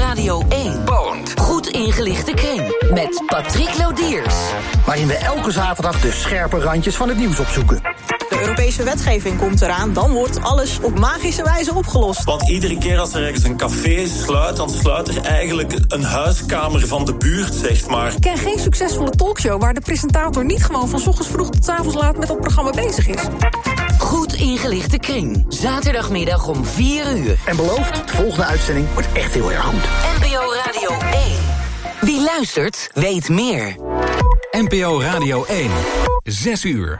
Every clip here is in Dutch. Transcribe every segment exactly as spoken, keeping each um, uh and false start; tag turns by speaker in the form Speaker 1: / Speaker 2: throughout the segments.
Speaker 1: Radio één. Bond. Goed ingelichte kring. Met Patrick Lodiers.
Speaker 2: Waarin we elke zaterdag de scherpe randjes van het nieuws opzoeken.
Speaker 3: De Europese wetgeving komt eraan, dan wordt alles op magische wijze opgelost.
Speaker 4: Want iedere keer als er ergens een café sluit, dan sluit er eigenlijk een huiskamer van de buurt, zeg maar.
Speaker 5: Ik ken geen succesvolle talkshow waar de presentator niet gewoon van 's ochtends vroeg tot 's avonds laat met dat programma bezig is.
Speaker 1: Goed ingelichte kring. Zaterdagmiddag om vier uur.
Speaker 2: En beloofd, de volgende uitzending wordt echt heel erg goed.
Speaker 1: N P O Radio één. Wie luistert, weet meer.
Speaker 6: N P O Radio één. Zes uur.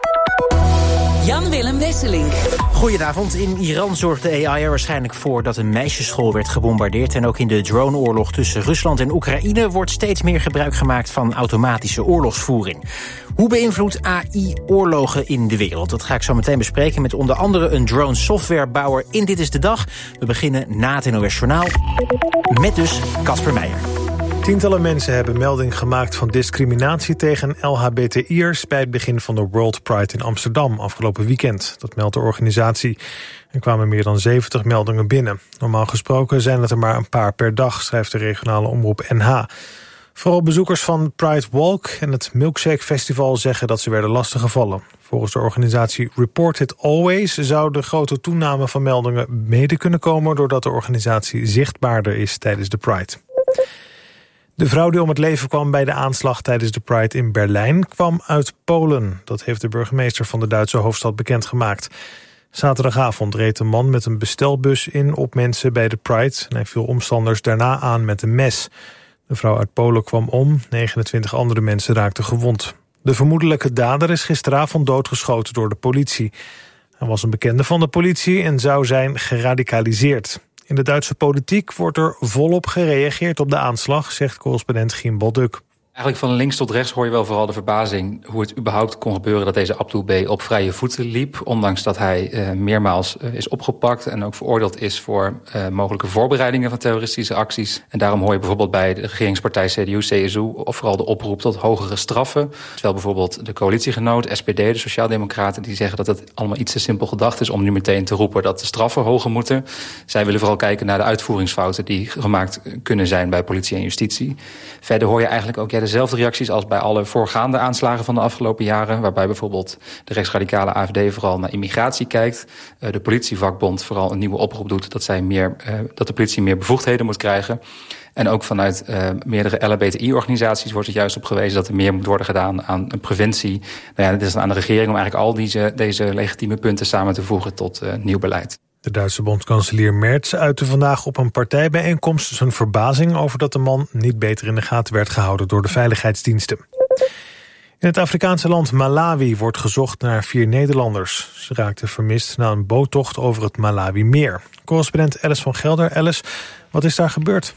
Speaker 1: Jan-Willem Wesselink.
Speaker 7: Goedenavond. In Iran zorgt de A I er waarschijnlijk voor dat een meisjesschool werd gebombardeerd. En ook in de droneoorlog tussen Rusland en Oekraïne wordt steeds meer gebruik gemaakt van automatische oorlogsvoering. Hoe beïnvloedt A I oorlogen in de wereld? Dat ga ik zo meteen bespreken met onder andere een drone softwarebouwer in Dit is de Dag. We beginnen na het N O S Journaal met dus Casper Meijer.
Speaker 8: Tientallen mensen hebben melding gemaakt van discriminatie tegen L H B T I'ers bij het begin van de World Pride in Amsterdam afgelopen weekend. Dat meldt de organisatie. Er kwamen meer dan zeventig meldingen binnen. Normaal gesproken zijn het er maar een paar per dag, schrijft de regionale omroep N H. Vooral bezoekers van Pride Walk en het Milkshake Festival zeggen dat ze werden lastiggevallen. Volgens de organisatie Report It Always zou de grote toename van meldingen mede kunnen komen doordat de organisatie zichtbaarder is tijdens de Pride. De vrouw die om het leven kwam bij de aanslag tijdens de Pride in Berlijn kwam uit Polen. Dat heeft de burgemeester van de Duitse hoofdstad bekendgemaakt. Zaterdagavond reed een man met een bestelbus in op mensen bij de Pride en hij viel omstanders daarna aan met een mes. De vrouw uit Polen kwam om, negenentwintig andere mensen raakten gewond. De vermoedelijke dader is gisteravond doodgeschoten door de politie. Hij was een bekende van de politie en zou zijn geradicaliseerd. In de Duitse politiek wordt er volop gereageerd op de aanslag, zegt correspondent Giem Bolduk.
Speaker 9: Eigenlijk van links tot rechts hoor je wel vooral de verbazing hoe het überhaupt kon gebeuren dat deze Abdul B. op vrije voeten liep. Ondanks dat hij uh, meermaals uh, is opgepakt en ook veroordeeld is voor uh, mogelijke voorbereidingen van terroristische acties. En daarom hoor je bijvoorbeeld bij de regeringspartij C D U, C S U of vooral de oproep tot hogere straffen. Terwijl bijvoorbeeld de coalitiegenoot, S P D, de Sociaaldemocraten, die zeggen dat het allemaal iets te simpel gedacht is om nu meteen te roepen dat de straffen hoger moeten. Zij willen vooral kijken naar de uitvoeringsfouten die gemaakt kunnen zijn bij politie en justitie. Verder hoor je eigenlijk ook ja, dezelfde reacties als bij alle voorgaande aanslagen van de afgelopen jaren, waarbij bijvoorbeeld de rechtsradicale A F D vooral naar immigratie kijkt. Uh, de politievakbond vooral een nieuwe oproep doet dat, zij meer, uh, dat de politie meer bevoegdheden moet krijgen. En ook vanuit uh, meerdere L H B T I-organisaties wordt er juist op gewezen dat er meer moet worden gedaan aan preventie. Nou ja, het is aan de regering om eigenlijk al deze, deze legitieme punten samen te voegen tot uh, nieuw beleid.
Speaker 8: De Duitse bondskanselier Merz uitte vandaag op een partijbijeenkomst zijn verbazing over dat de man niet beter in de gaten werd gehouden door de veiligheidsdiensten. In het Afrikaanse land Malawi wordt gezocht naar vier Nederlanders. Ze raakten vermist na een boottocht over het Malawi-meer. Correspondent Alice van Gelder. Alice, wat is daar gebeurd?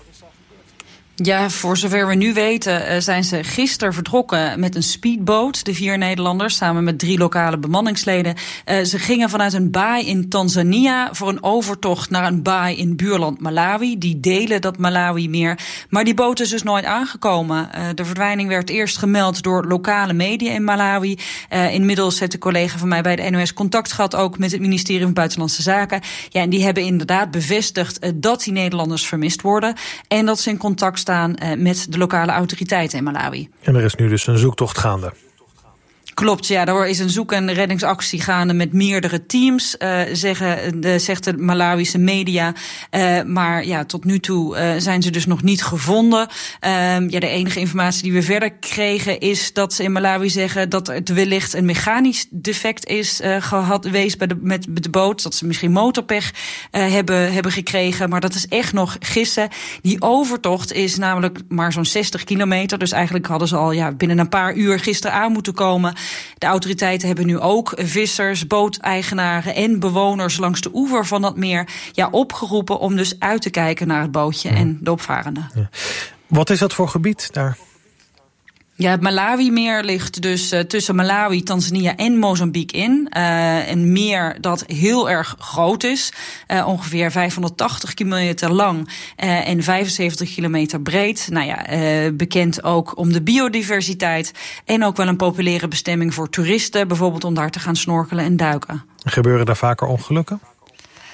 Speaker 10: Ja, voor zover we nu weten zijn ze gisteren vertrokken met een speedboot. De vier Nederlanders, samen met drie lokale bemanningsleden. Uh, ze gingen vanuit een baai in Tanzania voor een overtocht naar een baai in buurland Malawi. Die delen dat Malawi-meer. Maar die boot is dus nooit aangekomen. Uh, de verdwijning werd eerst gemeld door lokale media in Malawi. Uh, inmiddels heeft een collega van mij bij de N O S contact gehad ook met het ministerie van Buitenlandse Zaken. Ja, en die hebben inderdaad bevestigd uh, dat die Nederlanders vermist worden. En dat ze in contact staan met de lokale autoriteiten in Malawi.
Speaker 8: En er is nu dus een zoektocht gaande.
Speaker 10: Klopt, ja, er is een zoek- en reddingsactie gaande met meerdere teams, uh, zeggen, de, zegt de Malawische media. Uh, maar ja, tot nu toe uh, zijn ze dus nog niet gevonden. Uh, ja, de enige informatie die we verder kregen is dat ze in Malawi zeggen dat het wellicht een mechanisch defect is uh, gehad geweest bij de, met de boot. Dat ze misschien motorpech uh, hebben, hebben gekregen, maar dat is echt nog gissen. Die overtocht is namelijk maar zo'n zestig kilometer, dus eigenlijk hadden ze al ja, binnen een paar uur gisteren aan moeten komen. De autoriteiten hebben nu ook vissers, booteigenaren en bewoners langs de oever van dat meer ja, opgeroepen om dus uit te kijken naar het bootje ja. en de opvarenden. Ja.
Speaker 8: Wat is dat voor gebied daar?
Speaker 10: Ja, het Malawi-meer ligt dus uh, tussen Malawi, Tanzania en Mozambique in. Uh, een meer dat heel erg groot is. Uh, ongeveer vijfhonderdtachtig kilometer lang uh, en vijfenzeventig kilometer breed. Nou ja, uh, bekend ook om de biodiversiteit. En ook wel een populaire bestemming voor toeristen. Bijvoorbeeld om daar te gaan snorkelen en duiken.
Speaker 8: Gebeuren daar vaker ongelukken?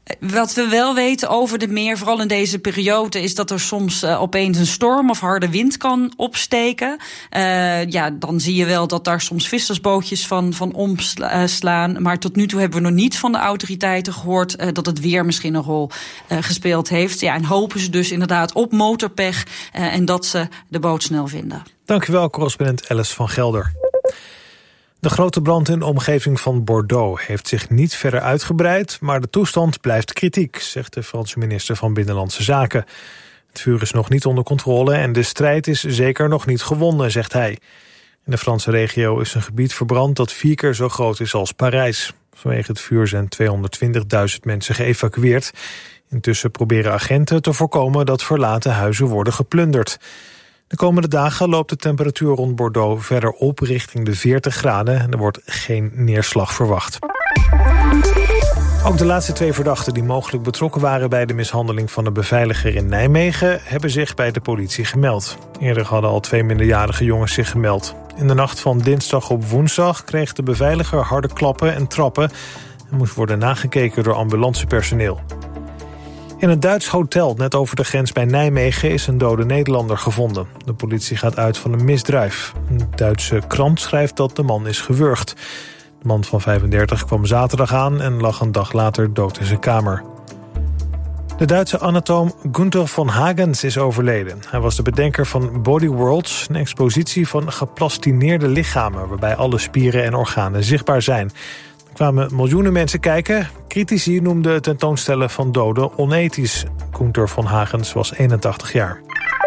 Speaker 10: Wat we wel weten over de meer, vooral in deze periode, is dat er soms uh, opeens een storm of harde wind kan opsteken. Uh, ja, dan zie je wel dat daar soms vissersbootjes van, van omslaan. Maar tot nu toe hebben we nog niet van de autoriteiten gehoord uh, dat het weer misschien een rol uh, gespeeld heeft. Ja, en hopen ze dus inderdaad op motorpech uh, en dat ze de boot snel vinden.
Speaker 8: Dankjewel, correspondent Alice van Gelder. De grote brand in de omgeving van Bordeaux heeft zich niet verder uitgebreid, maar de toestand blijft kritiek, zegt de Franse minister van Binnenlandse Zaken. Het vuur is nog niet onder controle en de strijd is zeker nog niet gewonnen, zegt hij. In de Franse regio is een gebied verbrand dat vier keer zo groot is als Parijs. Vanwege het vuur zijn tweehonderdtwintigduizend mensen geëvacueerd. Intussen proberen agenten te voorkomen dat verlaten huizen worden geplunderd. De komende dagen loopt de temperatuur rond Bordeaux verder op richting de veertig graden en er wordt geen neerslag verwacht. Ook de laatste twee verdachten die mogelijk betrokken waren bij de mishandeling van een beveiliger in Nijmegen hebben zich bij de politie gemeld. Eerder hadden al twee minderjarige jongens zich gemeld. In de nacht van dinsdag op woensdag kreeg de beveiliger harde klappen en trappen en moest worden nagekeken door ambulancepersoneel. In een Duits hotel net over de grens bij Nijmegen is een dode Nederlander gevonden. De politie gaat uit van een misdrijf. Een Duitse krant schrijft dat de man is gewurgd. De man van vijfendertig kwam zaterdag aan en lag een dag later dood in zijn kamer. De Duitse anatoom Gunther von Hagens is overleden. Hij was de bedenker van Body Worlds, een expositie van geplastineerde lichamen waarbij alle spieren en organen zichtbaar zijn. Er kwamen miljoenen mensen kijken. Critici noemden het tentoonstellen van doden onethisch. Gunther von Hagens was eenentachtig jaar.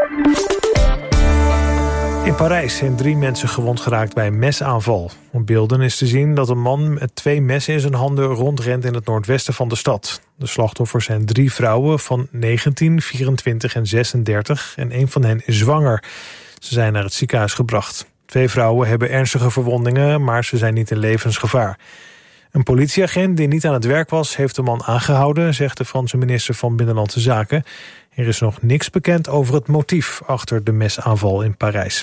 Speaker 8: In Parijs zijn drie mensen gewond geraakt bij een mesaanval. Op beelden is te zien dat een man met twee messen in zijn handen rondrent in het noordwesten van de stad. De slachtoffers zijn drie vrouwen van negentien, vierentwintig en zesendertig en een van hen is zwanger. Ze zijn naar het ziekenhuis gebracht. Twee vrouwen hebben ernstige verwondingen, maar ze zijn niet in levensgevaar. Een politieagent die niet aan het werk was, heeft de man aangehouden, zegt de Franse minister van Binnenlandse Zaken. Er is nog niks bekend over het motief achter de mesaanval in Parijs.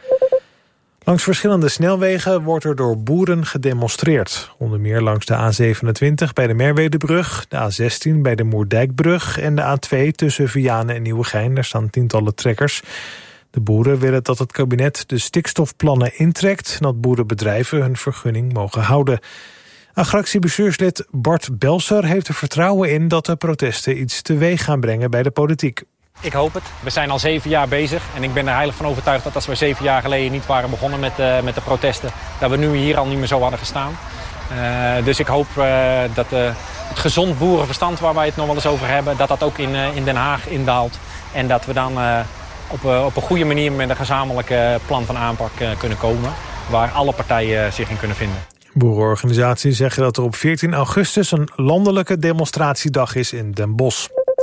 Speaker 8: Langs verschillende snelwegen wordt er door boeren gedemonstreerd. Onder meer langs de A zevenentwintig bij de Merwedebrug, de A zestien bij de Moerdijkbrug en de A twee tussen Vianen en Nieuwegein. Daar staan tientallen trekkers. De boeren willen dat het kabinet de stikstofplannen intrekt en dat boerenbedrijven hun vergunning mogen houden. Agractiebestuurslid Bart Belser heeft er vertrouwen in dat de protesten iets teweeg gaan brengen bij de politiek.
Speaker 11: Ik hoop het. We zijn al zeven jaar bezig en ik ben er heilig van overtuigd dat als we zeven jaar geleden niet waren begonnen met, uh, met de protesten, dat we nu hier al niet meer zo hadden gestaan. Uh, dus ik hoop uh, dat uh, het gezond boerenverstand waar wij het nog wel eens over hebben, dat dat ook in, uh, in Den Haag indaalt. En dat we dan uh, op, uh, op een goede manier met een gezamenlijke plan van aanpak uh, kunnen komen, waar alle partijen uh, zich in kunnen vinden.
Speaker 8: Boerenorganisaties zeggen dat er op veertien augustus een landelijke demonstratiedag is in Den Bosch.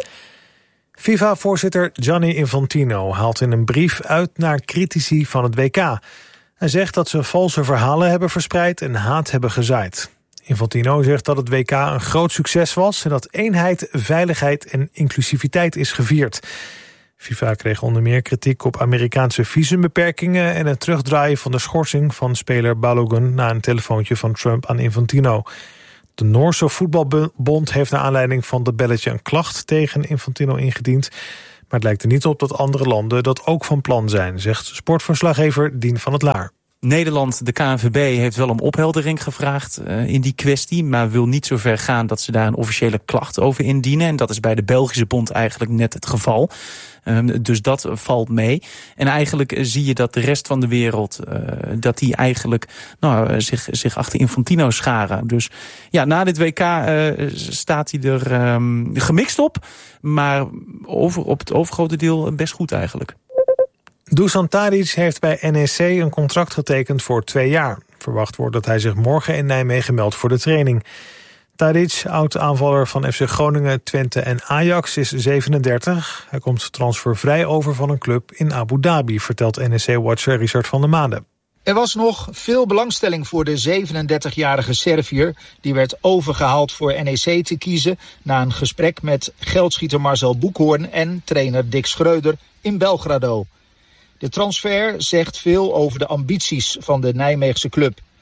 Speaker 8: FIFA-voorzitter Gianni Infantino haalt in een brief uit naar critici van het W K. Hij zegt dat ze valse verhalen hebben verspreid en haat hebben gezaaid. Infantino zegt dat het W K een groot succes was en dat eenheid, veiligheid en inclusiviteit is gevierd. FIFA kreeg onder meer kritiek op Amerikaanse visumbeperkingen en het terugdraaien van de schorsing van speler Balogun na een telefoontje van Trump aan Infantino. De Noorse voetbalbond heeft naar aanleiding van dat belletje een klacht tegen Infantino ingediend. Maar het lijkt er niet op dat andere landen dat ook van plan zijn, zegt sportverslaggever Dien van het Laar.
Speaker 12: Nederland, de K N V B, heeft wel om opheldering gevraagd uh, in die kwestie, maar wil niet zo ver gaan dat ze daar een officiële klacht over indienen. En dat is bij de Belgische bond eigenlijk net het geval. Um, dus dat valt mee. En eigenlijk uh, zie je dat de rest van de wereld, uh, dat die eigenlijk nou, uh, zich, zich achter Infantino scharen. Dus ja, na dit W K uh, staat hij er um, gemixt op, maar over, op het overgrote deel best goed eigenlijk.
Speaker 8: Dusan Tadic heeft bij N E C een contract getekend voor twee jaar. Verwacht wordt dat hij zich morgen in Nijmegen meldt voor de training. Tadic, oud-aanvaller van F C Groningen, Twente en Ajax, is zevenendertig. Hij komt transfervrij over van een club in Abu Dhabi, vertelt N E C-watcher Richard van der Maande.
Speaker 13: Er was nog veel belangstelling voor de zevenendertigjarige Serviër. Die werd overgehaald voor N E C te kiezen na een gesprek met geldschieter Marcel Boekhoorn en trainer Dick Schreuder in Belgrado. De transfer zegt veel over de ambities van de Nijmeegse club.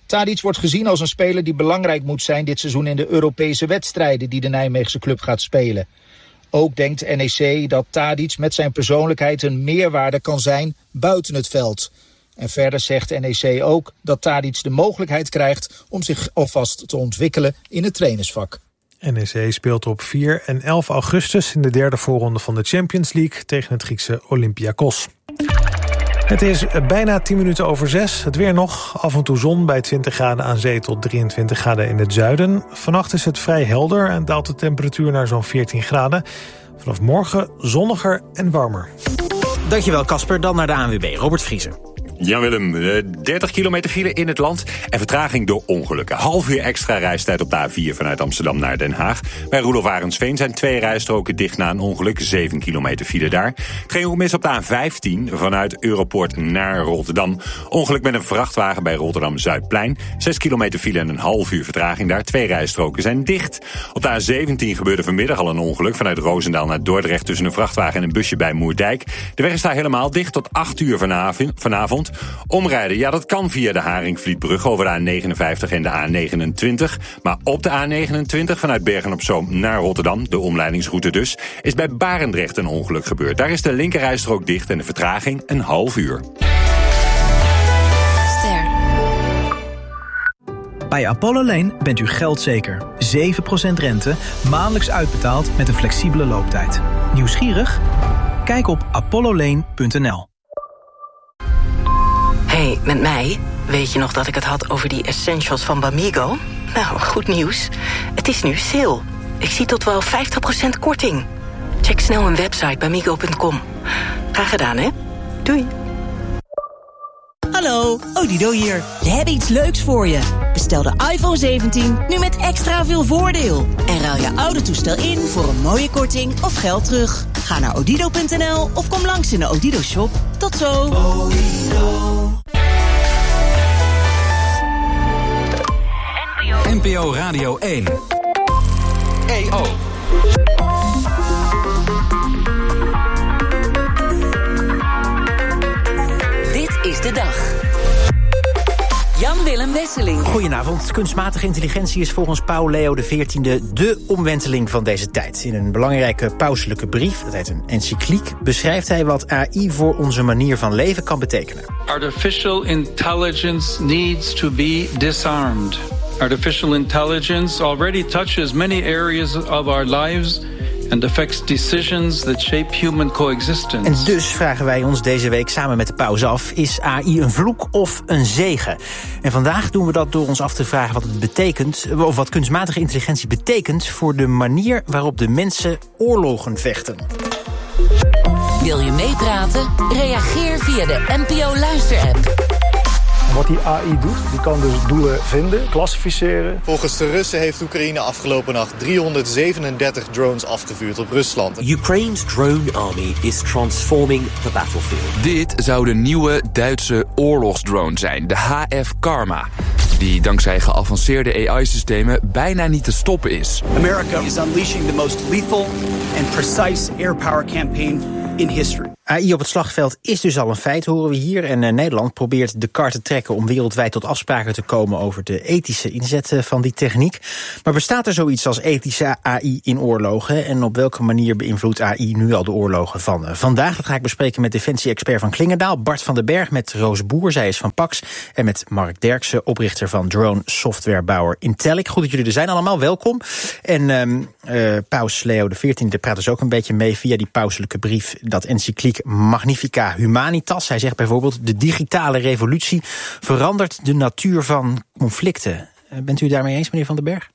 Speaker 13: Tadić wordt gezien als een speler die belangrijk moet zijn dit seizoen in de Europese wedstrijden die de Nijmeegse club gaat spelen. Ook denkt N E C dat Tadić met zijn persoonlijkheid een meerwaarde kan zijn buiten het veld. En verder zegt N E C ook dat Tadić de mogelijkheid krijgt om zich alvast te ontwikkelen in het trainersvak.
Speaker 8: N E C speelt op vier en elf augustus in de derde voorronde van de Champions League tegen het Griekse Olympiakos. Het is bijna tien minuten over zes. Het weer nog. Af en toe zon bij twintig graden aan zee tot drieëntwintig graden in het zuiden. Vannacht is het vrij helder en daalt de temperatuur naar zo'n veertien graden. Vanaf morgen zonniger en warmer.
Speaker 7: Dankjewel Casper. Dan naar de A N W B. Robert Vriezen.
Speaker 14: Jan-Willem, dertig kilometer file in het land en vertraging door ongelukken. Half uur extra reistijd op de A vier vanuit Amsterdam naar Den Haag. Bij Roelof Arendsveen zijn twee rijstroken dicht na een ongeluk. zeven kilometer file daar. Het ging ook mis op de A vijftien vanuit Europoort naar Rotterdam. Ongeluk met een vrachtwagen bij Rotterdam-Zuidplein. zes kilometer file en een half uur vertraging daar. Twee rijstroken zijn dicht. Op de A zeventien gebeurde vanmiddag al een ongeluk vanuit Roosendaal naar Dordrecht tussen een vrachtwagen en een busje bij Moerdijk. De weg is daar helemaal dicht tot acht uur vanavond. Omrijden, ja, dat kan via de Haringvlietbrug over de A negenenvijftig en de A negenentwintig. Maar op de A negenentwintig vanuit Bergen-op-Zoom naar Rotterdam, de omleidingsroute dus, is bij Barendrecht een ongeluk gebeurd. Daar is de linkerrijstrook dicht en de vertraging een half uur.
Speaker 15: Ster. Bij Apollo Lane bent u geldzeker. zeven procent rente, maandelijks uitbetaald met een flexibele looptijd. Nieuwsgierig? Kijk op apollo lane punt n l.
Speaker 1: Hey, met mij? Weet je nog dat ik het had over die essentials van Bamigo? Nou, goed nieuws. Het is nu sale. Ik zie tot wel vijftig procent korting. Check snel mijn website bamigo punt com. Graag gedaan, hè? Doei.
Speaker 16: Hallo, Odido hier. We hebben iets leuks voor je. Bestel de iPhone zeventien nu met extra veel voordeel. En ruil je oude toestel in voor een mooie korting of geld terug. Ga naar odido punt n l of kom langs in de Odido shop. Tot zo. Odido.
Speaker 6: N P O Radio één. E O.
Speaker 1: Dit is de dag. Jan-Willem Wesseling.
Speaker 7: Goedenavond. Kunstmatige intelligentie is volgens Paus Leo de veertiende de omwenteling van deze tijd. In een belangrijke pauselijke brief, dat heet een encycliek, beschrijft hij wat A I voor onze manier van leven kan betekenen.
Speaker 17: Artificial intelligence needs to be disarmed. Artificial intelligence already touches many areas of our lives and affects decisions that shape human coexistence.
Speaker 7: En dus vragen wij ons deze week samen met de paus af, is A I een vloek of een zegen? En vandaag doen we dat door ons af te vragen wat het betekent, of wat kunstmatige intelligentie betekent voor de manier waarop de mensen oorlogen vechten.
Speaker 1: Wil je meepraten? Reageer via de N P O Luister-app.
Speaker 18: Wat die A I doet, die kan dus doelen vinden, klassificeren.
Speaker 19: Volgens de Russen heeft Oekraïne afgelopen nacht driehonderdzevenendertig drones afgevuurd op Rusland.
Speaker 20: Ukraine's drone army is transforming the battlefield.
Speaker 21: Dit zou de nieuwe Duitse oorlogsdrone zijn, de H F Karma, die dankzij geavanceerde A I-systemen bijna niet te stoppen is.
Speaker 22: America is unleashing the most lethal and precise air power campaign in history.
Speaker 7: A I op het slagveld is dus al een feit, horen we hier. En uh, Nederland probeert de kar te trekken om wereldwijd tot afspraken te komen over de ethische inzet van die techniek. Maar bestaat er zoiets als ethische A I in oorlogen? En op welke manier beïnvloedt A I nu al de oorlogen van uh, vandaag? Dat ga ik bespreken met defensie-expert van Klingendaal, Bart van den Berg, met Roos Boer, zij is van Pax, en met Mark Derksen, oprichter van drone softwarebouwer Intellic. Goed dat jullie er zijn allemaal, welkom. En um, uh, Paus Leo de veertiende praat dus ook een beetje mee via die pauselijke brief, dat encycliek Magnifica Humanitas. Hij zegt bijvoorbeeld, de digitale revolutie verandert de natuur van conflicten. Bent u daarmee eens, meneer Van den Berg?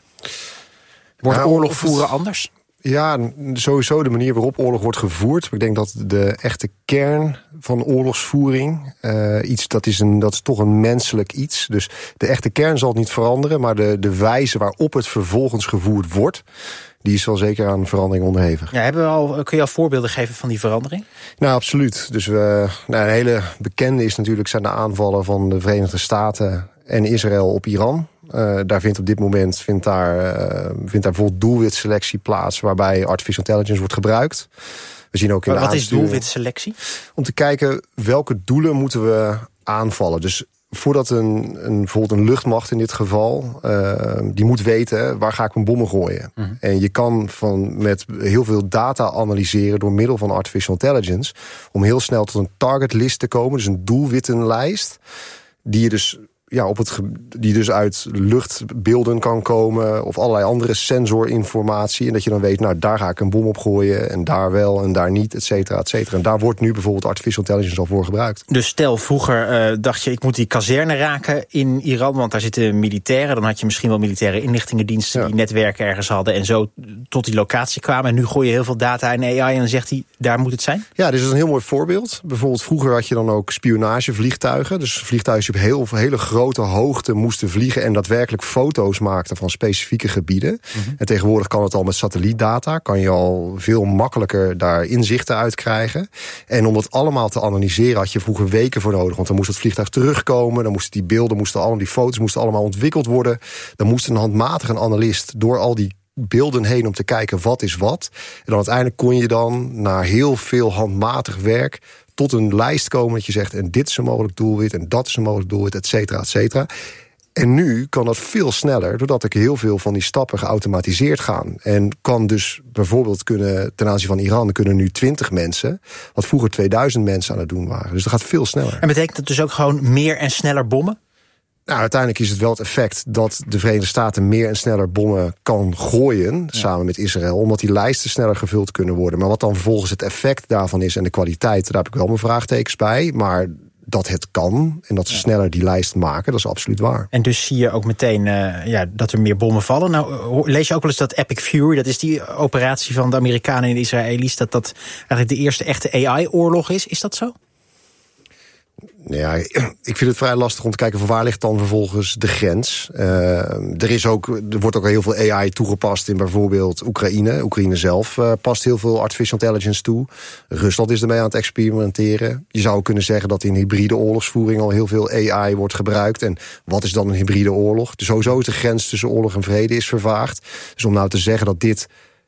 Speaker 7: Wordt nou, oorlog voeren het, anders?
Speaker 23: Ja, sowieso de manier waarop oorlog wordt gevoerd. Ik denk dat de echte kern van oorlogsvoering, uh, iets dat is, een, dat is toch een menselijk iets. Dus de echte kern zal het niet veranderen, maar de, de wijze waarop het vervolgens gevoerd wordt, die is wel zeker aan verandering onderhevig.
Speaker 7: Ja, hebben we al, kun je al voorbeelden geven van die verandering?
Speaker 23: Nou, absoluut. Dus we, nou, een hele bekende is natuurlijk zijn de aanvallen van de Verenigde Staten en Israël op Iran. Uh, daar vindt op dit moment vindt daar, uh, vindt daar bijvoorbeeld doelwitselectie plaats, waarbij artificial intelligence wordt gebruikt. We zien ook in
Speaker 7: maar
Speaker 23: de
Speaker 7: wat is doelwitselectie?
Speaker 23: Om te kijken welke doelen moeten we aanvallen. Dus voordat een, een, bijvoorbeeld een luchtmacht in dit geval, uh, die moet weten, waar ga ik mijn bommen gooien? Mm-hmm. En je kan van, met heel veel data analyseren door middel van artificial intelligence, om heel snel tot een target list te komen, dus een doelwittenlijst, die je dus ja, op het die dus uit luchtbeelden kan komen of allerlei andere sensorinformatie. En dat je dan weet, nou, daar ga ik een bom op gooien en daar wel en daar niet, et cetera, et cetera. En daar wordt nu bijvoorbeeld artificial intelligence al voor gebruikt.
Speaker 7: Dus stel, vroeger uh, dacht je, ik moet die kazerne raken in Iran, want daar zitten militairen. Dan had je misschien wel militaire inlichtingendiensten, ja, die netwerken ergens hadden en zo tot die locatie kwamen. En nu gooi je heel veel data in A I en dan zegt hij, daar moet het zijn?
Speaker 23: Ja, dit is een heel mooi voorbeeld. Bijvoorbeeld vroeger had je dan ook spionagevliegtuigen. Dus vliegtuigen die op heel, hele grote hoogte moesten vliegen en daadwerkelijk foto's maakten van specifieke gebieden. Mm-hmm. En tegenwoordig kan het al met satellietdata. Kan je al veel makkelijker daar inzichten uit krijgen. En om dat allemaal te analyseren had je vroeger weken voor nodig. Want dan moest het vliegtuig terugkomen. Dan moesten die beelden, moesten allemaal, die foto's moesten allemaal ontwikkeld worden. Dan moest een handmatige analist door al die beelden heen om te kijken wat is wat. En dan uiteindelijk kon je dan na heel veel handmatig werk tot een lijst komen dat je zegt, en dit is een mogelijk doelwit, en dat is een mogelijk doelwit, et cetera, et cetera. En nu kan dat veel sneller, doordat ik heel veel van die stappen geautomatiseerd gaan. En kan dus bijvoorbeeld kunnen, ten aanzien van Iran, kunnen nu twintig mensen, wat vroeger tweeduizend mensen aan het doen waren. Dus dat gaat veel sneller.
Speaker 7: En betekent het dus ook gewoon meer en sneller bommen?
Speaker 23: Nou, uiteindelijk is het wel het effect dat de Verenigde Staten meer en sneller bommen kan gooien, ja, samen met Israël, omdat die lijsten sneller gevuld kunnen worden. Maar wat dan vervolgens het effect daarvan is en de kwaliteit, daar heb ik wel mijn vraagtekens bij. Maar dat het kan en dat ze sneller die lijst maken, dat is absoluut waar.
Speaker 7: En dus zie je ook meteen uh, ja, dat er meer bommen vallen. Nou, lees je ook wel eens dat Epic Fury, dat is die operatie van de Amerikanen en de Israëli's, dat dat eigenlijk de eerste echte A I-oorlog is. Is dat zo?
Speaker 23: Ja, ik vind het vrij lastig om te kijken van waar ligt dan vervolgens de grens. Uh, er, is ook, er wordt ook heel veel A I toegepast in bijvoorbeeld Oekraïne. Oekraïne zelf uh, past heel veel artificial intelligence toe. Rusland is ermee aan het experimenteren. Je zou kunnen zeggen dat in hybride oorlogsvoering al heel veel A I wordt gebruikt. En wat is dan een hybride oorlog? Dus sowieso is de grens tussen oorlog en vrede is vervaagd. Dus om nou te zeggen dat dit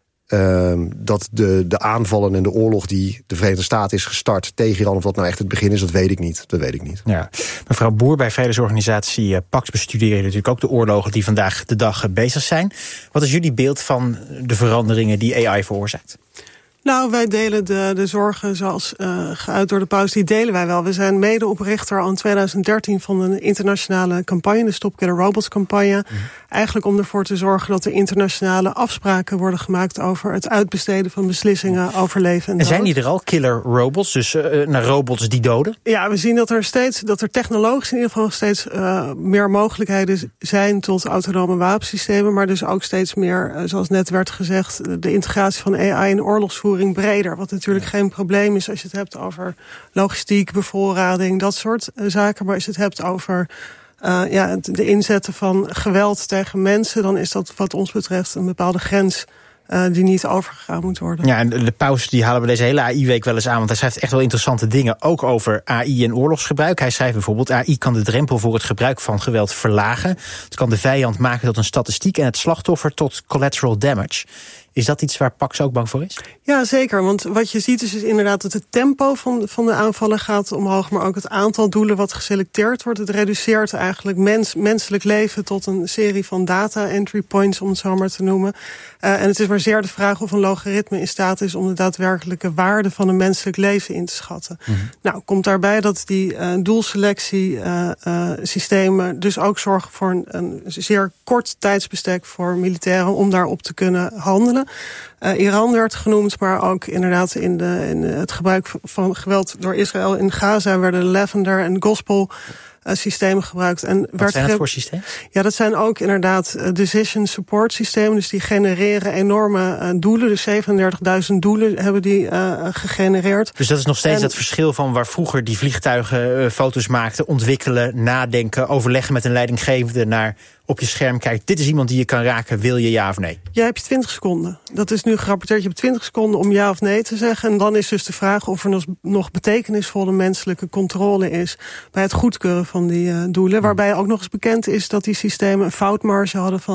Speaker 23: Uh, dat de, de aanvallen en de oorlog die de Verenigde Staten is gestart tegen Iran, of dat nou echt het begin is, dat weet ik niet. Dat weet ik niet.
Speaker 7: Ja. Mevrouw Boer, bij vredesorganisatie uh, Pax bestudeer je natuurlijk ook de oorlogen die vandaag de dag uh, bezig zijn. Wat is jullie beeld van de veranderingen die A I veroorzaakt?
Speaker 3: Nou, wij delen de, de zorgen zoals uh, geuit door de paus, die delen wij wel. We zijn medeoprichter al in tweeduizend dertien van een internationale campagne, de Stop Killer Robots campagne. Mm. Eigenlijk om ervoor te zorgen dat er internationale afspraken worden gemaakt over het uitbesteden van beslissingen over leven en dood.
Speaker 7: En zijn die er al, killer robots, dus uh, naar robots die doden?
Speaker 3: Ja, we zien dat er steeds, dat er technologisch in ieder geval steeds uh, meer mogelijkheden zijn tot autonome wapensystemen, maar dus ook steeds meer, uh, zoals net werd gezegd, de integratie van A I in oorlogsvoering breder. Wat natuurlijk ja. geen probleem is als je het hebt over logistiek, bevoorrading, dat soort uh, zaken. Maar als je het hebt over uh, ja, de inzetten van geweld tegen mensen, dan is dat wat ons betreft een bepaalde grens Uh, die niet overgegaan moet worden.
Speaker 7: Ja, en de paus die halen we deze hele A I-week wel eens aan, want hij schrijft echt wel interessante dingen, ook over A I en oorlogsgebruik. Hij schrijft bijvoorbeeld, A I kan de drempel voor het gebruik van geweld verlagen. Het kan de vijand maken tot een statistiek en het slachtoffer tot collateral damage. Is dat iets waar Pax ook bang voor is?
Speaker 3: Ja, zeker. Want wat je ziet is, is inderdaad dat het tempo van, van de aanvallen gaat omhoog, maar ook het aantal doelen wat geselecteerd wordt. Het reduceert eigenlijk mens, menselijk leven tot een serie van data entry points, om het zo maar te noemen. Uh, en het is maar zeer de vraag of een logaritme in staat is om de daadwerkelijke waarde van een menselijk leven in te schatten. Mm-hmm. Nou, komt daarbij dat die uh, doelselectie uh, uh, systemen dus ook zorgen voor een, een zeer kort tijdsbestek voor militairen om daarop te kunnen handelen. Uh, Iran werd genoemd, maar ook inderdaad in, de, in het gebruik van geweld door Israël in Gaza werden de Lavender en Gospel Uh, systemen gebruikt. En
Speaker 7: Wat
Speaker 3: werd
Speaker 7: zijn dat voor systemen?
Speaker 3: Ja, dat zijn ook inderdaad uh, decision support systemen. Dus die genereren enorme uh, doelen. Dus zevenendertigduizend doelen hebben die uh, gegenereerd.
Speaker 7: Dus dat is nog steeds
Speaker 3: en,
Speaker 7: dat verschil van waar vroeger die vliegtuigen uh, foto's maakten, ontwikkelen, nadenken, overleggen met een leidinggevende, naar op je scherm kijkt, dit is iemand die je kan raken, wil je ja of nee?
Speaker 3: Ja, heb je twintig seconden. Dat is nu gerapporteerd. Je hebt twintig seconden om ja of nee te zeggen. En dan is dus de vraag of er nog betekenisvolle menselijke controle is bij het goedkeuren van die uh, doelen. Waarbij ook nog eens bekend is dat die systemen een foutmarge hadden van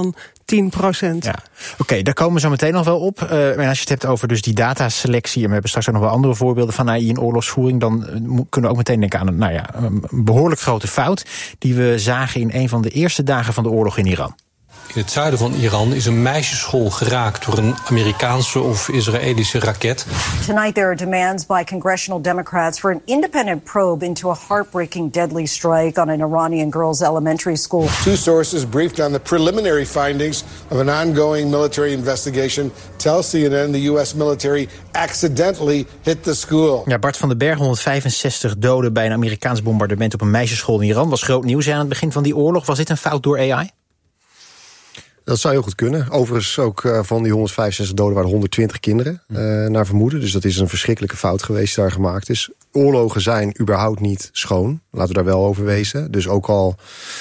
Speaker 3: tien procent.
Speaker 7: Ja. Oké, okay, daar komen we zo meteen nog wel op. Uh, en als je het hebt over dus die dataselectie, en we hebben straks ook nog wel andere voorbeelden van A I in oorlogsvoering, dan uh, kunnen we ook meteen denken aan een, nou ja, een behoorlijk grote fout die we zagen in een van de eerste dagen van de oorlog in Iran.
Speaker 2: In het zuiden van Iran is een meisjesschool geraakt door een Amerikaanse of Israëlische raket.
Speaker 4: Tonight there are demands by congressional Democrats for an independent probe into a heartbreaking deadly strike on an Iranian girls' elementary school.
Speaker 5: Two sources briefed on the preliminary findings of an ongoing military investigation tell C N N the U S military accidentally hit the school.
Speaker 7: Ja, Bart van den Berg, honderdvijfenzestig doden bij een Amerikaans bombardement op een meisjesschool in Iran was groot nieuws aan het begin van die oorlog. Was dit een fout door A I?
Speaker 23: Dat zou heel goed kunnen. Overigens ook uh, van die honderdvijfenzestig doden waren honderdtwintig kinderen uh, naar vermoeden. Dus dat is een verschrikkelijke fout geweest die daar gemaakt is. Oorlogen zijn überhaupt niet schoon. Laten we daar wel over wezen. Dus ook al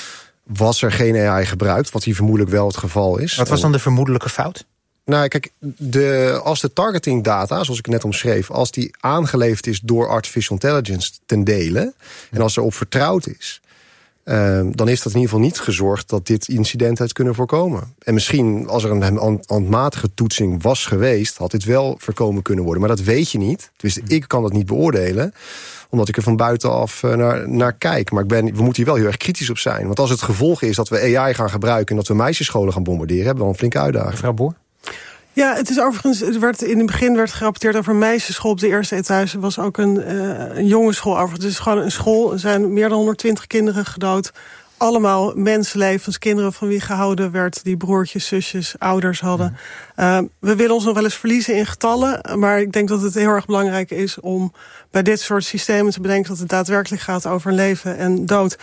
Speaker 23: was er geen A I gebruikt, wat hier vermoedelijk wel het geval is.
Speaker 7: Wat was dan de vermoedelijke fout?
Speaker 23: Nou, kijk, de, als de targeting data, zoals ik net omschreef, als die aangeleverd is door artificial intelligence ten dele, en als er op vertrouwd is, Uh, dan is dat in ieder geval niet gezorgd dat dit incident had kunnen voorkomen. En misschien, als er een handmatige toetsing was geweest, had dit wel voorkomen kunnen worden. Maar dat weet je niet. Dus ik kan dat niet beoordelen, omdat ik er van buitenaf uh, naar, naar kijk. Maar ik ben, we moeten hier wel heel erg kritisch op zijn. Want als het gevolg is dat we A I gaan gebruiken en dat we meisjesscholen gaan bombarderen, hebben we wel een flinke uitdaging.
Speaker 7: Mevrouw Boer?
Speaker 3: Ja, het is overigens, het werd in het begin werd gerapporteerd over een meisjesschool op de eerste etage. Er was ook een, uh, een jongensschool overigens. Het is gewoon een school. Er zijn meer dan honderdtwintig kinderen gedood. Allemaal mensenlevens, kinderen van wie gehouden werd, die broertjes, zusjes, ouders hadden. Uh, we willen ons nog wel eens verliezen in getallen, maar ik denk dat het heel erg belangrijk is om bij dit soort systemen te bedenken dat het daadwerkelijk gaat over leven en dood.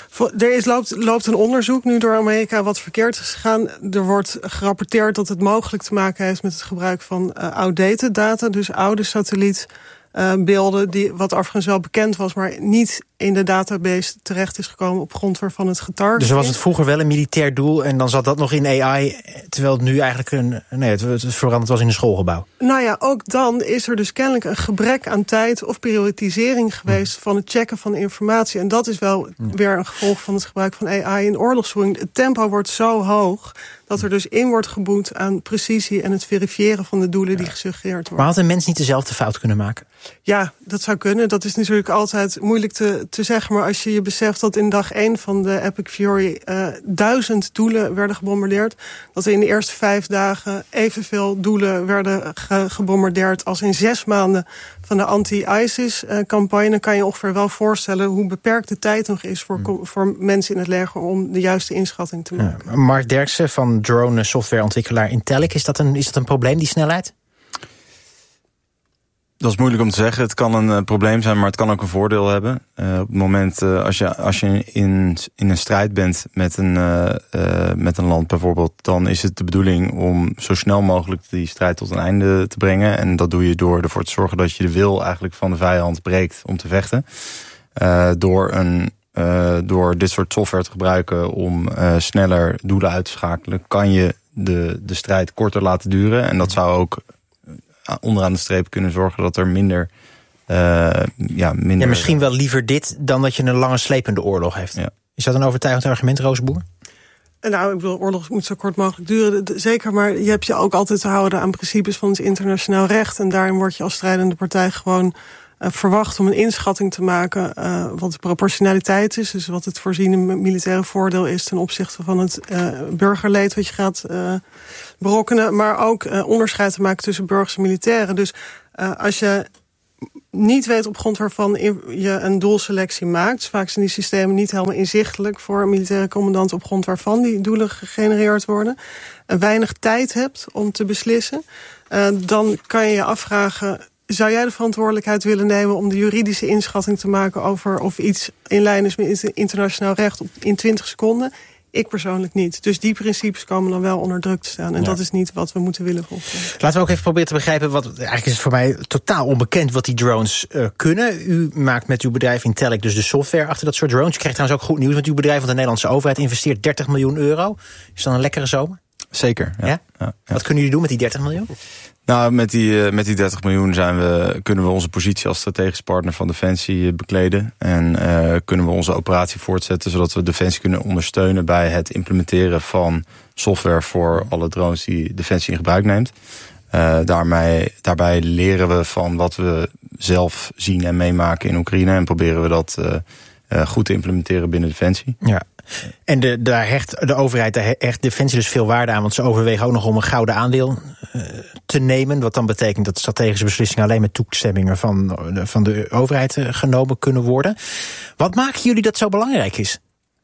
Speaker 3: Er is, loopt, loopt een onderzoek nu door Amerika wat verkeerd is gegaan. Er wordt gerapporteerd dat het mogelijk te maken heeft met het gebruik van uh, outdated data, dus oude satelliet. Uh, beelden, die, wat overigens wel bekend was, maar niet in de database terecht is gekomen op grond waarvan het getarget is.
Speaker 7: Dus was het vroeger wel een militair doel en dan zat dat nog in A I, terwijl het nu eigenlijk een, nee, het, het veranderd was in een schoolgebouw?
Speaker 3: Nou ja, ook dan is er dus kennelijk een gebrek aan tijd of prioritisering geweest van het checken van informatie. En dat is wel weer een gevolg van het gebruik van A I in oorlogsvoering. Het tempo wordt zo hoog dat er dus in wordt geboet aan precisie en het verifiëren van de doelen die gesuggereerd worden.
Speaker 7: Maar had een mens niet dezelfde fout kunnen maken?
Speaker 3: Ja, dat zou kunnen. Dat is natuurlijk altijd moeilijk te, te zeggen. Maar als je je beseft dat in dag één van de Epic Fury uh, duizend doelen werden gebombardeerd, dat er in de eerste vijf dagen evenveel doelen werden ge- gebombardeerd als in zes maanden van de anti-ISIS-campagne, dan kan je ongeveer wel voorstellen hoe beperkt de tijd nog is voor, hmm. voor mensen in het leger om de juiste inschatting te maken.
Speaker 7: Ja, Mark Derksen van drone softwareontwikkelaar Intellic, is dat een, is dat een probleem, die snelheid?
Speaker 24: Dat is moeilijk om te zeggen. Het kan een uh, probleem zijn, maar het kan ook een voordeel hebben. Uh, op het moment uh, als je, als je in, in een strijd bent met een, uh, uh, met een land bijvoorbeeld, dan is het de bedoeling om zo snel mogelijk die strijd tot een einde te brengen. En dat doe je door ervoor te zorgen dat je de wil eigenlijk van de vijand breekt om te vechten. Uh, door, een, uh, door dit soort software te gebruiken om uh, sneller doelen uit te schakelen, kan je de, de strijd korter laten duren. En dat zou ook onderaan de streep kunnen zorgen dat er minder, uh, ja, minder...
Speaker 7: Ja, misschien wel liever dit dan dat je een lange slepende oorlog heeft. Ja. Is dat een overtuigend argument, Roosboer?
Speaker 3: Nou, ik bedoel, oorlog moet zo kort mogelijk duren. Zeker, maar je hebt je ook altijd te houden aan principes van het internationaal recht. En daarin word je als strijdende partij gewoon uh, verwacht om een inschatting te maken uh, wat de proportionaliteit is. Dus wat het voorziene militaire voordeel is ten opzichte van het uh, burgerleed wat je gaat uh, berokkenen. Maar ook uh, onderscheid te maken tussen burgers en militairen. Dus uh, als je niet weet op grond waarvan je een doelselectie maakt, vaak zijn die systemen niet helemaal inzichtelijk voor een militaire commandant op grond waarvan die doelen gegenereerd worden, en weinig tijd hebt om te beslissen, uh, dan kan je je afvragen, zou jij de verantwoordelijkheid willen nemen om de juridische inschatting te maken over of iets in lijn is met internationaal recht in twintig seconden? Ik persoonlijk niet. Dus die principes komen dan wel onder druk te staan. En ja. dat is niet wat we moeten willen volgen.
Speaker 7: Laten we ook even proberen te begrijpen, wat eigenlijk is het voor mij totaal onbekend wat die drones uh, kunnen. U maakt met uw bedrijf Intellic dus de software achter dat soort drones. Je krijgt trouwens ook goed nieuws met uw bedrijf, want de Nederlandse overheid investeert dertig miljoen euro. Is dat een lekkere zomer?
Speaker 24: Zeker, ja.
Speaker 7: ja? ja, ja. Wat kunnen jullie doen met die dertig miljoen?
Speaker 24: Nou, met die, uh, met die dertig miljoen zijn we, kunnen we onze positie als strategisch partner van Defensie bekleden. En uh, kunnen we onze operatie voortzetten, zodat we Defensie kunnen ondersteunen bij het implementeren van software voor alle drones die Defensie in gebruik neemt. Uh, daarmee, daarbij leren we van wat we zelf zien en meemaken in Oekraïne en proberen we dat uh, uh, goed te implementeren binnen Defensie.
Speaker 7: Ja. En de, daar hecht de overheid daar hecht Defensie dus veel waarde aan, want ze overwegen ook nog om een gouden aandeel uh, te nemen. Wat dan betekent dat strategische beslissingen alleen met toestemmingen van, van de overheid uh, genomen kunnen worden. Wat maken jullie dat zo belangrijk is?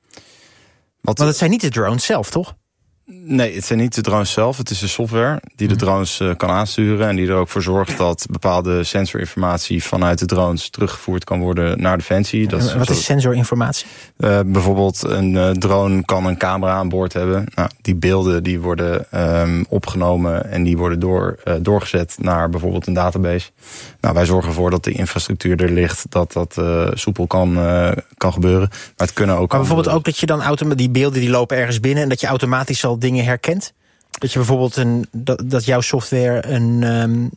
Speaker 7: Wat, want het zijn niet de drones zelf, toch?
Speaker 24: Nee, het zijn niet de drones zelf. Het is de software die de drones uh, kan aansturen en die er ook voor zorgt dat bepaalde sensorinformatie vanuit de drones teruggevoerd kan worden naar Defensie. Dat
Speaker 7: is wat zo, is sensorinformatie?
Speaker 24: Uh, bijvoorbeeld een uh, drone kan een camera aan boord hebben. Nou, die beelden die worden um, opgenomen en die worden door, uh, doorgezet naar bijvoorbeeld een database. Nou, wij zorgen ervoor dat de infrastructuur er ligt, dat dat uh, soepel kan, uh, kan gebeuren. Maar het kunnen ook.
Speaker 7: Maar bijvoorbeeld ook dat je dan automatisch die beelden die lopen ergens binnen en dat je automatisch al dingen herkent? Dat je bijvoorbeeld een, dat, dat jouw software een, um,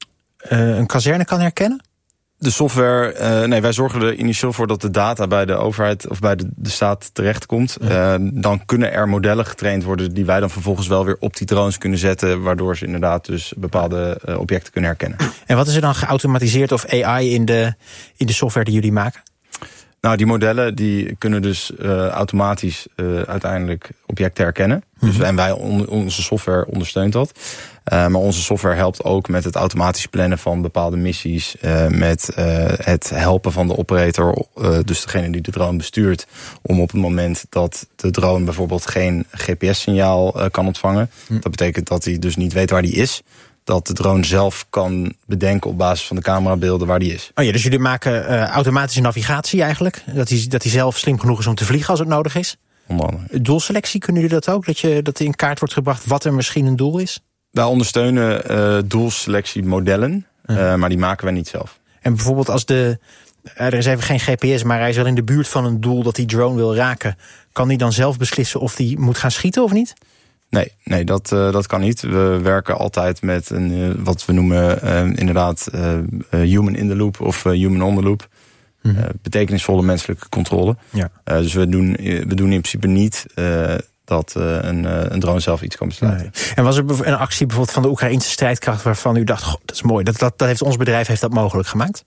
Speaker 7: uh, een kazerne kan herkennen?
Speaker 24: De software, uh, nee, wij zorgen er initieel voor dat de data bij de overheid of bij de, de staat terechtkomt. Ja. Uh, dan kunnen er modellen getraind worden die wij dan vervolgens wel weer op die drones kunnen zetten, waardoor ze inderdaad dus bepaalde uh, objecten kunnen herkennen.
Speaker 7: En wat is er dan geautomatiseerd of A I in de, in de software die jullie maken?
Speaker 24: Nou, die modellen die kunnen dus uh, automatisch uh, uiteindelijk objecten herkennen. Mm-hmm. Dus, en wij, on, onze software ondersteunt dat. Uh, maar onze software helpt ook met het automatisch plannen van bepaalde missies. Uh, met uh, het helpen van de operator, uh, dus degene die de drone bestuurt, om op het moment dat de drone bijvoorbeeld geen G P S-signaal uh, kan ontvangen. Mm. Dat betekent dat hij dus niet weet waar die is. Dat de drone zelf kan bedenken op basis van de camerabeelden waar die is.
Speaker 7: Oh ja, dus jullie maken uh, automatische navigatie eigenlijk? Dat hij, dat hij zelf slim genoeg is om te vliegen als het nodig is?
Speaker 24: Onder andere.
Speaker 7: Doelselectie, kunnen jullie dat ook? Dat, je, dat in kaart wordt gebracht wat er misschien een doel is?
Speaker 24: Wij ondersteunen uh, doelselectiemodellen, uh, uh. maar die maken wij niet zelf.
Speaker 7: En bijvoorbeeld als de... Er is even geen G P S, maar hij is wel in de buurt van een doel dat die drone wil raken. Kan hij dan zelf beslissen of hij moet gaan schieten of niet?
Speaker 24: Nee, nee dat, uh, dat kan niet. We werken altijd met een, uh, wat we noemen uh, inderdaad uh, uh, human in the loop of uh, human on the loop. Mm-hmm. Uh, betekenisvolle menselijke controle. Ja. Uh, dus we doen, we doen in principe niet uh, dat uh, een, uh, een drone zelf iets kan besluiten.
Speaker 7: Nee. En was er een actie bijvoorbeeld van de Oekraïnse strijdkracht waarvan u dacht, goh, dat is mooi, dat, dat, dat heeft ons bedrijf heeft dat mogelijk gemaakt?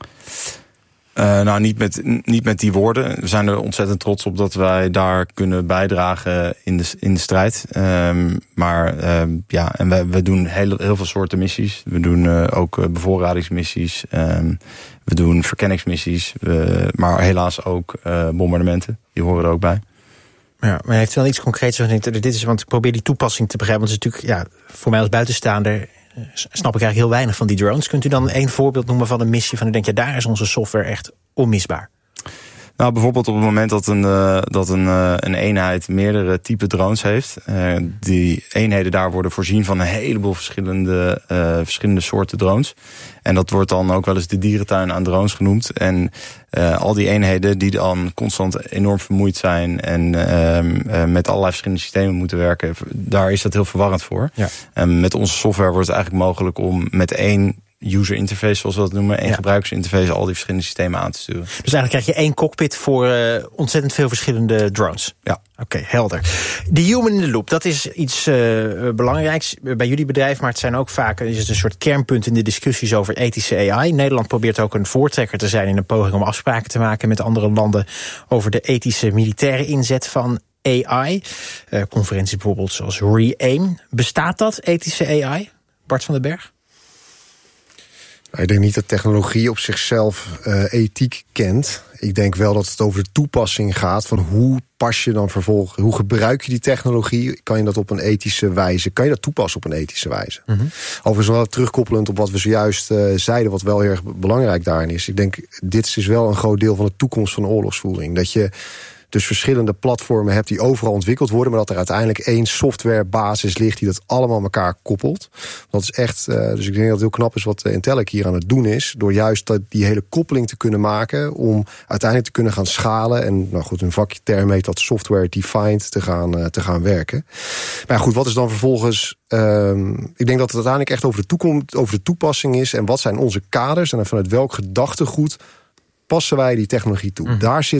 Speaker 24: Uh, nou, niet met, niet met die woorden. We zijn er ontzettend trots op dat wij daar kunnen bijdragen in de, in de strijd. Um, maar um, ja, en we, we doen heel, heel veel soorten missies. We doen uh, ook uh, bevoorradingsmissies. Um, we doen verkenningsmissies. Uh, maar helaas ook uh, bombardementen. Die horen er ook bij.
Speaker 7: Ja, maar heeft u wel iets concreets? Dit is, want ik probeer die toepassing te begrijpen. Want het is natuurlijk, ja, voor mij als buitenstaander snap ik eigenlijk heel weinig van die drones. Kunt u dan één voorbeeld noemen van een missie van u denkt, ja, daar is onze software echt onmisbaar?
Speaker 24: Nou, bijvoorbeeld op het moment dat een, uh, dat een, uh, een eenheid meerdere type drones heeft. Uh, die eenheden daar worden voorzien van een heleboel verschillende, uh, verschillende soorten drones. En dat wordt dan ook wel eens de dierentuin aan drones genoemd. En uh, al die eenheden die dan constant enorm vermoeid zijn en uh, uh, met allerlei verschillende systemen moeten werken, daar is dat heel verwarrend voor. Ja. En met onze software wordt het eigenlijk mogelijk om met één user interface, zoals we dat noemen, één ja. gebruikersinterface, al die verschillende systemen aan te sturen.
Speaker 7: Dus eigenlijk krijg je één cockpit voor uh, ontzettend veel verschillende drones.
Speaker 24: Ja.
Speaker 7: Oké, okay, helder. De human in the loop, dat is iets uh, belangrijks bij jullie bedrijf, maar het zijn ook vaak is het een soort kernpunt in de discussies over ethische A I. Nederland probeert ook een voortrekker te zijn in een poging om afspraken te maken met andere landen over de ethische militaire inzet van A I. Uh, conferenties bijvoorbeeld zoals Re-aim. Bestaat dat, ethische A I? Bart van den Berg?
Speaker 23: Ik denk niet dat technologie op zichzelf uh, ethiek kent. Ik denk wel dat het over de toepassing gaat. Van hoe pas je dan vervolgens, hoe gebruik je die technologie? Kan je dat op een ethische wijze? Kan je dat toepassen op een ethische wijze? Mm-hmm. Overigens wel terugkoppelend op wat we zojuist uh, zeiden, wat wel heel erg belangrijk daarin is. Ik denk, dit is wel een groot deel van de toekomst van de oorlogsvoering. Dat je dus verschillende platformen hebt die overal ontwikkeld worden, maar dat er uiteindelijk één softwarebasis ligt die dat allemaal elkaar koppelt. Dat is echt, uh, dus ik denk dat het heel knap is wat Intellic hier aan het doen is, door juist dat, die hele koppeling te kunnen maken om uiteindelijk te kunnen gaan schalen en, nou goed, een vakje term heet dat software-defined te gaan, uh, te gaan werken. Maar goed, wat is dan vervolgens... Um, ik denk dat het uiteindelijk echt over de toekomst, over de toepassing is en wat zijn onze kaders en vanuit welk gedachtegoed passen wij die technologie toe. Mm. Daar zit